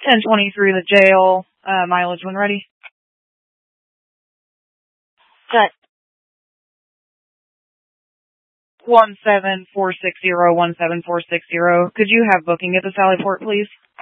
1023 the jail, mileage when ready. Good. 17460, 17460. Could you have booking at the Sallyport, please?